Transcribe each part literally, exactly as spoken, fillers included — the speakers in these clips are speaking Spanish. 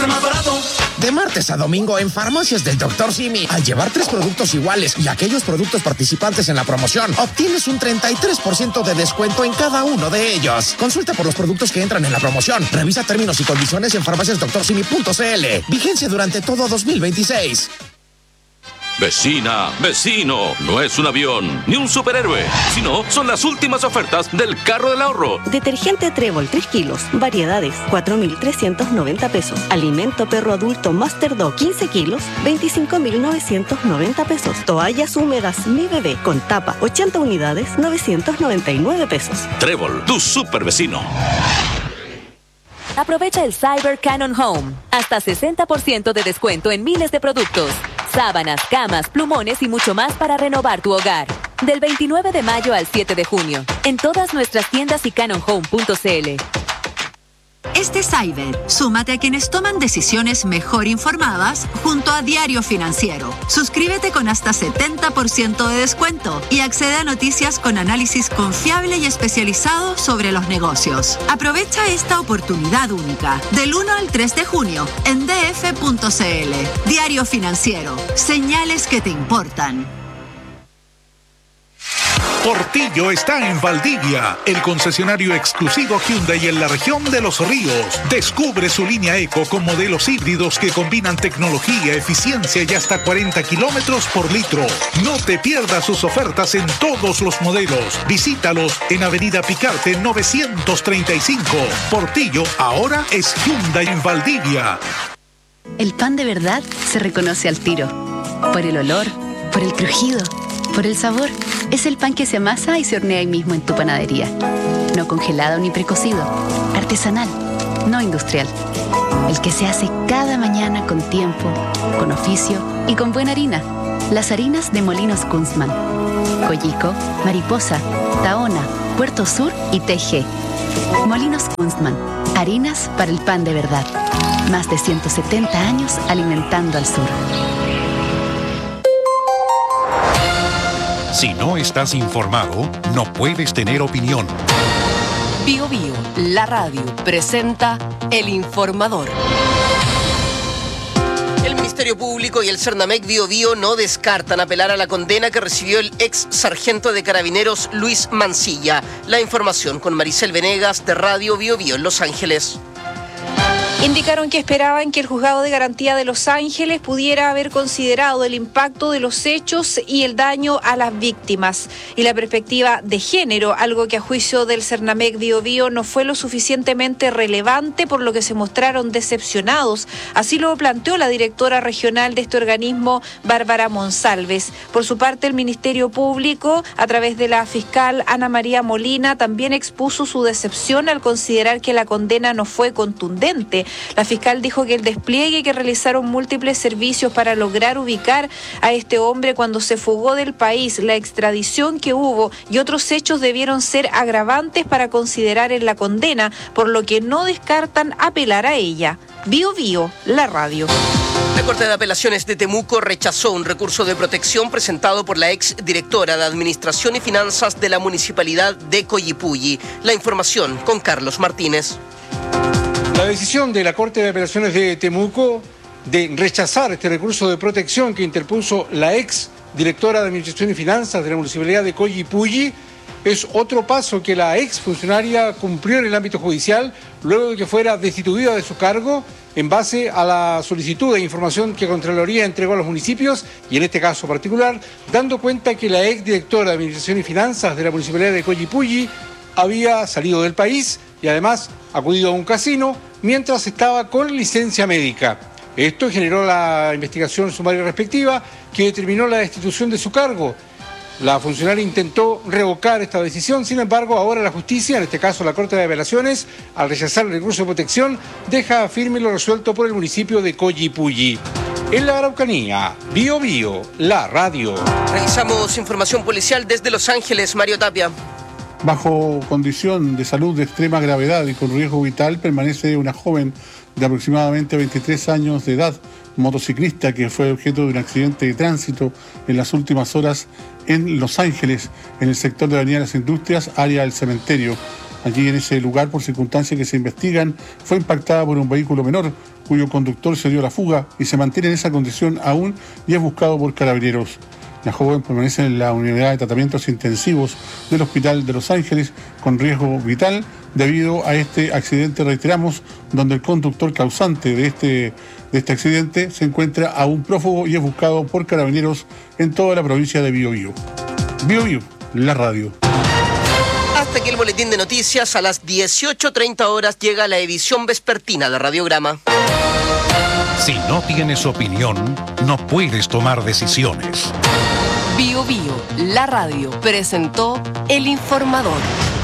siempre más barato. De martes a domingo en Farmacias del doctor Simi, al llevar tres productos iguales y aquellos productos participantes en la promoción, obtienes un treinta y tres por ciento de descuento en cada uno de ellos. Consulta por los productos que entran en la promoción. Revisa términos y condiciones en farmacias doctor simi punto c l. Vigencia durante todo dos mil veintiséis. Vecina, vecino, no es un avión ni un superhéroe, sino son las últimas ofertas del carro del ahorro. Detergente Trébol tres kilos, variedades, cuatro mil trescientos noventa pesos. Alimento perro adulto Master Dog quince kilos, veinticinco mil novecientos noventa pesos. Toallas húmedas Mi Bebé con tapa, ochenta unidades, novecientos noventa y nueve pesos. Trébol, tu super vecino. Aprovecha el Cyber Canon Home. Hasta sesenta por ciento de descuento en miles de productos. Sábanas, camas, plumones y mucho más para renovar tu hogar. Del veintinueve de mayo al siete de junio. En todas nuestras tiendas y canon home punto c l. Este Cyber, súmate a quienes toman decisiones mejor informadas junto a Diario Financiero. Suscríbete con hasta setenta por ciento de descuento y accede a noticias con análisis confiable y especializado sobre los negocios. Aprovecha esta oportunidad única del uno al tres de junio en d f punto c l. Diario Financiero, señales que te importan. Portillo está en Valdivia, el concesionario exclusivo Hyundai en la región de Los Ríos. Descubre su línea Eco con modelos híbridos que combinan tecnología, eficiencia y hasta cuarenta kilómetros por litro. No te pierdas sus ofertas en todos los modelos. Visítalos en Avenida Picarte novecientos treinta y cinco. Portillo ahora es Hyundai en Valdivia. El pan de verdad se reconoce al tiro. Por el olor, por el crujido, por el sabor. Es el pan que se amasa y se hornea ahí mismo en tu panadería. No congelado ni precocido. Artesanal, no industrial. El que se hace cada mañana con tiempo, con oficio y con buena harina. Las harinas de Molinos Kunzman. Coyico, Mariposa, Tahona, Puerto Sur y T G. Molinos Kunzman. Harinas para el pan de verdad. Más de ciento setenta años alimentando al sur. Si no estás informado, no puedes tener opinión. Bio Bio, la radio, presenta El Informador. El Ministerio Público y el Cernamec Bio Bio no descartan apelar a la condena que recibió el ex sargento de Carabineros Luis Mancilla. La información con Maricel Venegas de Radio Bio Bio en Los Ángeles. Indicaron que esperaban que el Juzgado de Garantía de Los Ángeles pudiera haber considerado el impacto de los hechos y el daño a las víctimas y la perspectiva de género, algo que a juicio del Cernamec Bio Bio no fue lo suficientemente relevante, por lo que se mostraron decepcionados. Así lo planteó la directora regional de este organismo, Bárbara Monsalves. Por su parte, el Ministerio Público, a través de la fiscal Ana María Molina, también expuso su decepción al considerar que la condena no fue contundente. La fiscal dijo que el despliegue que realizaron múltiples servicios para lograr ubicar a este hombre cuando se fugó del país, la extradición que hubo y otros hechos debieron ser agravantes para considerar en la condena, por lo que no descartan apelar a ella. Bio Bio, la radio. La Corte de Apelaciones de Temuco rechazó un recurso de protección presentado por la ex directora de Administración y Finanzas de la Municipalidad de Coyipulli. La información con Carlos Martínez. La decisión de la Corte de Apelaciones de Temuco de rechazar este recurso de protección que interpuso la ex directora de Administración y Finanzas de la Municipalidad de Coyipulli es otro paso que la ex funcionaria cumplió en el ámbito judicial luego de que fuera destituida de su cargo en base a la solicitud de información que Contraloría entregó a los municipios y en este caso particular, dando cuenta que la ex directora de Administración y Finanzas de la Municipalidad de Coyipulli había salido del país y además acudido a un casino mientras estaba con licencia médica. Esto generó la investigación sumaria respectiva que determinó la destitución de su cargo. La funcionaria intentó revocar esta decisión, sin embargo, ahora la justicia, en este caso la Corte de Apelaciones, al rechazar el recurso de protección, deja firme lo resuelto por el municipio de Coyipulli. En la Araucanía, Bio Bio, la radio. Revisamos información policial desde Los Ángeles, Mario Tapia. Bajo condición de salud de extrema gravedad y con riesgo vital permanece una joven de aproximadamente veintitrés años de edad, motociclista que fue objeto de un accidente de tránsito en las últimas horas en Los Ángeles, en el sector de Avenida Las Industrias, área del cementerio. Allí en ese lugar, por circunstancias que se investigan, fue impactada por un vehículo menor, cuyo conductor se dio a la fuga y se mantiene en esa condición aún y es buscado por carabineros. La joven permanece en la unidad de tratamientos intensivos del Hospital de Los Ángeles con riesgo vital debido a este accidente, reiteramos, donde el conductor causante de este, de este accidente se encuentra aún prófugo y es buscado por carabineros en toda la provincia de Biobío. Biobío, la radio. Hasta aquí el boletín de noticias. A las dieciocho treinta horas llega la edición vespertina de Radiograma. Si no tienes opinión, no puedes tomar decisiones. Bio Bio, la radio, presentó El Informador.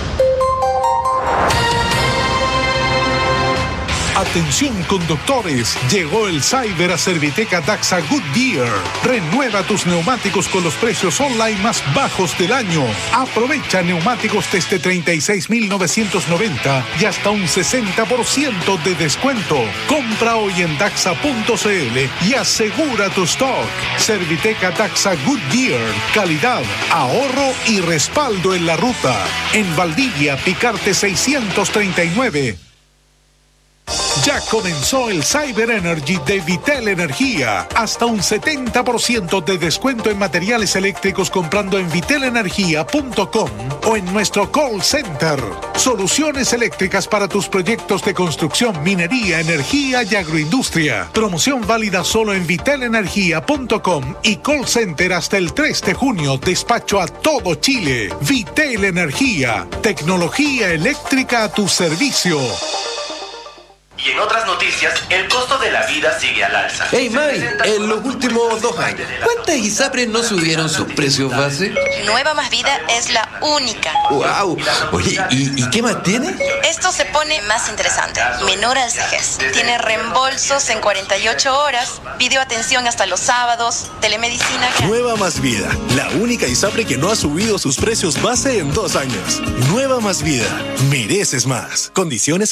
Atención conductores, llegó el Cyber a Serviteca Daxa Goodyear. Renueva tus neumáticos con los precios online más bajos del año. Aprovecha neumáticos desde treinta y seis mil novecientos noventa y hasta un sesenta por ciento de descuento. Compra hoy en daxa punto c l y asegura tu stock. Serviteca Daxa Goodyear, calidad, ahorro y respaldo en la ruta. En Valdivia, Picarte seiscientos treinta y nueve. Ya comenzó el Cyber Energy de Vitel Energía. Hasta un setenta por ciento de descuento en materiales eléctricos comprando en vitel energía punto com o en nuestro call center. Soluciones eléctricas para tus proyectos de construcción, minería, energía y agroindustria. Promoción válida solo en vitel energía punto com y call center hasta el tres de junio. Despacho a todo Chile. Vitel Energía. Tecnología eléctrica a tu servicio. Y en otras noticias, el costo de la vida sigue al alza. Hey Mari, en los últimos dos años, ¿cuántas ISAPRES no subieron sus precios base? Nueva Más Vida es la única. ¡Wow! Oye, ¿y, ¿y qué más tiene? Esto se pone más interesante. Menor al vejez. Tiene reembolsos en cuarenta y ocho horas, videoatención hasta los sábados, telemedicina. Nueva Más Vida, la única ISAPRE que no ha subido sus precios base en dos años. Nueva Más Vida, mereces más. Condiciones